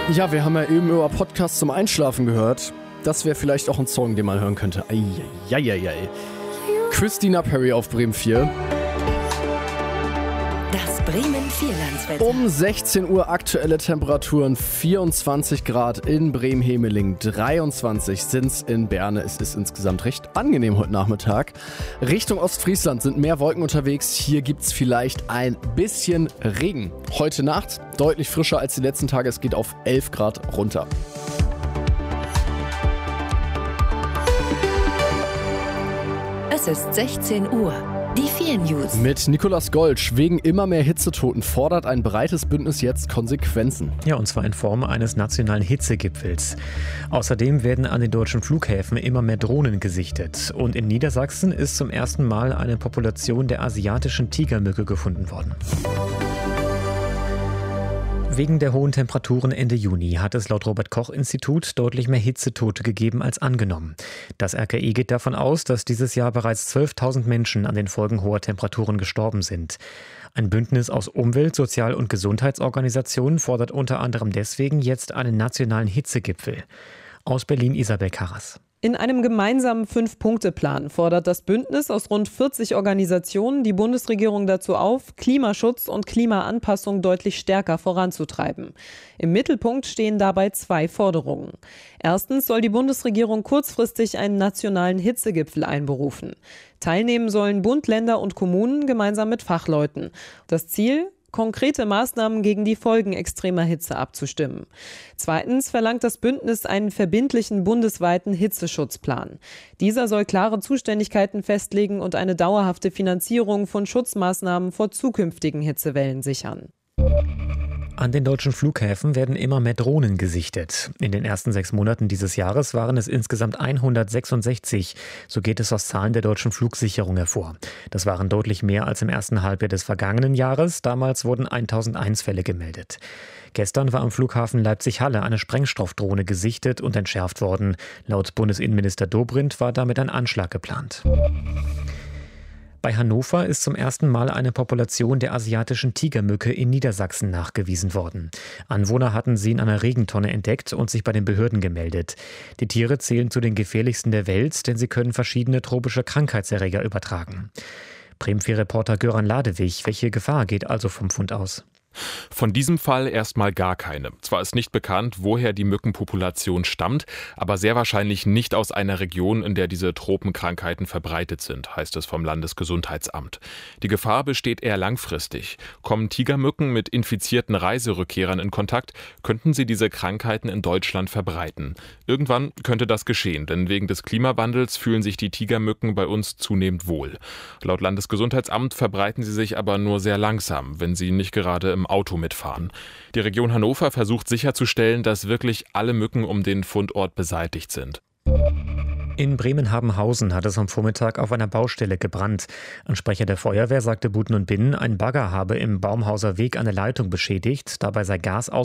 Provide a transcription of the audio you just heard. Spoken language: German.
Ja, wir haben ja eben über Podcasts zum Einschlafen gehört. Das wäre vielleicht auch ein Song, den man hören könnte. Eieieiei. Christina Perri auf Bremen 4. Das Bremen Vierlandswetter. Um 16 Uhr aktuelle Temperaturen 24 Grad in Bremen-Hemeling, 23 sind es in Berne. Es ist insgesamt recht angenehm heute Nachmittag. Richtung Ostfriesland sind mehr Wolken unterwegs. Hier gibt es vielleicht ein bisschen Regen. Heute Nacht deutlich frischer als die letzten Tage. Es geht auf 11 Grad runter. Es ist 16 Uhr. Die 4 News. Mit Nicolas Goltsch. Wegen immer mehr Hitzetoten fordert ein breites Bündnis jetzt Konsequenzen. Ja, und zwar in Form eines nationalen Hitzegipfels. Außerdem werden an den deutschen Flughäfen immer mehr Drohnen gesichtet. Und in Niedersachsen ist zum ersten Mal eine Population der asiatischen Tigermücke gefunden worden. Wegen der hohen Temperaturen Ende Juni hat es laut Robert-Koch-Institut deutlich mehr Hitzetote gegeben als angenommen. Das RKI geht davon aus, dass dieses Jahr bereits 12.000 Menschen an den Folgen hoher Temperaturen gestorben sind. Ein Bündnis aus Umwelt-, Sozial- und Gesundheitsorganisationen fordert unter anderem deswegen jetzt einen nationalen Hitzegipfel. Aus Berlin Isabel Karras. In einem gemeinsamen 5-Punkte-Plan fordert das Bündnis aus rund 40 Organisationen die Bundesregierung dazu auf, Klimaschutz und Klimaanpassung deutlich stärker voranzutreiben. Im Mittelpunkt stehen dabei 2 Forderungen. Erstens soll die Bundesregierung kurzfristig einen nationalen Hitzegipfel einberufen. Teilnehmen sollen Bund, Länder und Kommunen gemeinsam mit Fachleuten. Das Ziel: konkrete Maßnahmen gegen die Folgen extremer Hitze abzustimmen. Zweitens verlangt das Bündnis einen verbindlichen bundesweiten Hitzeschutzplan. Dieser soll klare Zuständigkeiten festlegen und eine dauerhafte Finanzierung von Schutzmaßnahmen vor zukünftigen Hitzewellen sichern. An den deutschen Flughäfen werden immer mehr Drohnen gesichtet. In den ersten 6 Monaten dieses Jahres waren es insgesamt 166. So geht es aus Zahlen der deutschen Flugsicherung hervor. Das waren deutlich mehr als im ersten Halbjahr des vergangenen Jahres. Damals wurden 1001 Fälle gemeldet. Gestern war am Flughafen Leipzig-Halle eine Sprengstoffdrohne gesichtet und entschärft worden. Laut Bundesinnenminister Dobrindt war damit ein Anschlag geplant. Bei Hannover ist zum ersten Mal eine Population der asiatischen Tigermücke in Niedersachsen nachgewiesen worden. Anwohner hatten sie in einer Regentonne entdeckt und sich bei den Behörden gemeldet. Die Tiere zählen zu den gefährlichsten der Welt, denn sie können verschiedene tropische Krankheitserreger übertragen. Bremen 4-Reporter Göran Ladewig, welche Gefahr geht also vom Fund aus? Von diesem Fall erstmal gar keine. Zwar ist nicht bekannt, woher die Mückenpopulation stammt, aber sehr wahrscheinlich nicht aus einer Region, in der diese Tropenkrankheiten verbreitet sind, heißt es vom Landesgesundheitsamt. Die Gefahr besteht eher langfristig. Kommen Tigermücken mit infizierten Reiserückkehrern in Kontakt, könnten sie diese Krankheiten in Deutschland verbreiten. Irgendwann könnte das geschehen, denn wegen des Klimawandels fühlen sich die Tigermücken bei uns zunehmend wohl. Laut Landesgesundheitsamt verbreiten sie sich aber nur sehr langsam, wenn sie nicht gerade im Auto mitfahren. Die Region Hannover versucht sicherzustellen, dass wirklich alle Mücken um den Fundort beseitigt sind. In Bremen-Habenhausen hat es am Vormittag auf einer Baustelle gebrannt. Ein Sprecher der Feuerwehr sagte Buten und Binnen, ein Bagger habe im Baumhauser Weg eine Leitung beschädigt. Dabei sei Gas